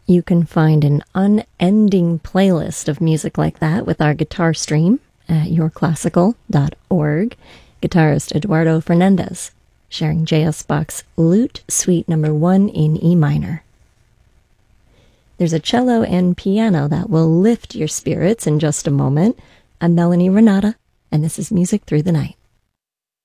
You can find an unending playlist of music like that with our guitar stream at yourclassical.org. Guitarist Eduardo Fernandez, sharing J.S. Bach's Lute Suite No. 1 in E minor. There's a cello and piano that will lift your spirits in just a moment. I'm Melanie Renata, and this is Music Through the Night.